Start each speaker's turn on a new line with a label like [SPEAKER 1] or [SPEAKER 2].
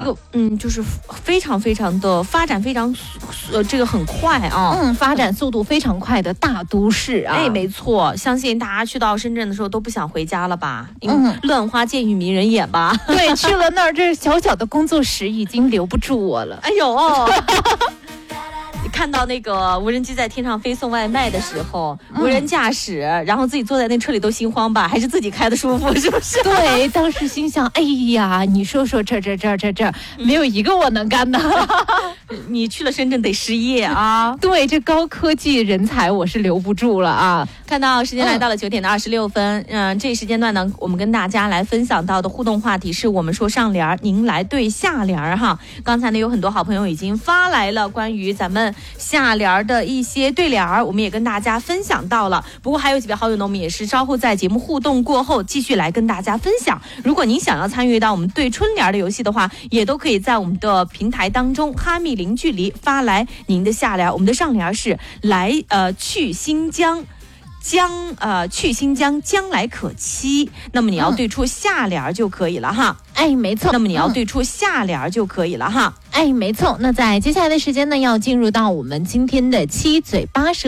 [SPEAKER 1] 个就是非常非常的发展非常这个很快啊，
[SPEAKER 2] 发展速度非常快的大都市啊。
[SPEAKER 1] 哎，没错，相信大家去到深圳的时候都不想回家了吧？乱花渐欲迷人眼吧？
[SPEAKER 2] 对，去了那儿，这小小的工作室已经留不住我了。
[SPEAKER 1] 哎呦看到那个无人机在天上飞送外卖的时候，无人驾驶，然后自己坐在那车里都心慌吧？还是自己开的舒服，是不是？
[SPEAKER 2] 对，当时心想，哎呀，你说这没有一个我能干的。
[SPEAKER 1] 你去了深圳得失业啊！
[SPEAKER 2] 对，这高科技人才我是留不住了啊！
[SPEAKER 1] 看到时间来到了9点26分，这时间段呢，我们跟大家来分享到的互动话题是我们说上联，您来对下联哈。刚才呢有很多好朋友已经发来了关于咱们下联的一些对联，我们也跟大家分享到了。不过还有几位好友呢，我们也是稍后在节目互动过后继续来跟大家分享。如果您想要参与到我们对春联的游戏的话，也都可以在我们的平台当中哈密零距离发来您的下联。我们的上联是来去新疆。去新疆将来可期，那么你要对出下联就可以了哈。
[SPEAKER 2] 哎，没错。
[SPEAKER 1] 那么你要对出下联就可以了哈。
[SPEAKER 2] 哎，没错。那在接下来的时间呢，要进入到我们今天的七嘴八舌